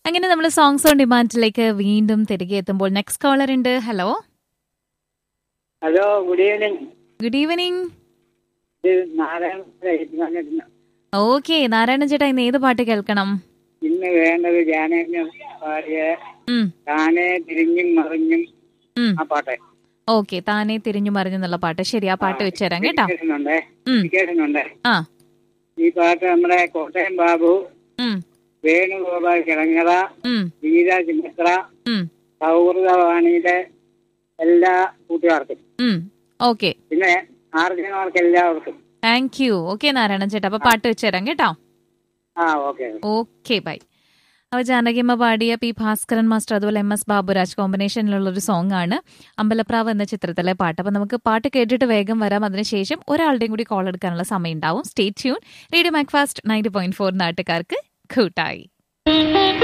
അങ്ങനെ നമ്മൾ songs on ഡിമാൻഡിലേക്ക് വീണ്ടും തിരികെ എത്തുമ്പോൾ നെക്സ്റ്റ് കോളർ ഉണ്ട്. Hello hello, good evening. Good evening. ഇത് നാരായണ. ഓക്കെ നാരായണൻ ചേട്ടാ, ഇന്ന് ഏത് പാട്ട് കേൾക്കണം? ഇന്ന് വേണ്ടത് ജാനകി പാടിയ താനെ തിരിഞ്ഞും മറിഞ്ഞും ആ പാട്ട്. ഓക്കെ, താനെ തിരിഞ്ഞു മറിഞ്ഞെന്നുള്ള പാട്ട്. ശരി, ആ പാട്ട് വെച്ചുതരാം കേട്ടോ. ആ, ഈ പാട്ട് നമ്മുടെ കോട്ടയം ബാബു, വേണുഗോപാൽ കിളങ്ങറ, ഗീത ചിമിത്ര, സൗഹൃദവാണിയിലെ എല്ലാ കൂട്ടുകാർക്കും, ഓക്കെ, പിന്നെ ആർജനമാർക്ക് എല്ലാവർക്കും താങ്ക് യു. ഓക്കെ നാരായണൻ ചേട്ടാ, അപ്പൊ പാട്ട് വെച്ചുതരാം കേട്ടോ. Okay bye. അവ ജാനകിയമ്മ പാടിയ പി ഭാസ്കരൻ മാസ്റ്റർ അതുപോലെ MS ബാബുരാജ് കോമ്പിനേഷനിലുള്ള ഒരു സോങ് ആണ് അമ്പലപ്രാവ് എന്ന ചിത്രത്തിലെ പാട്ട്. അപ്പൊ നമുക്ക് പാട്ട് കേട്ടിട്ട് വേഗം വരാം. അതിനുശേഷം ഒരാളുടെയും കൂടി കോൾ എടുക്കാനുള്ള സമയം ഉണ്ടാവും. Stay tune. റേഡിയോ മാക്ഫാസ്റ്റ് 90.4 നാട്ടുകാർക്ക് കൂട്ടായി.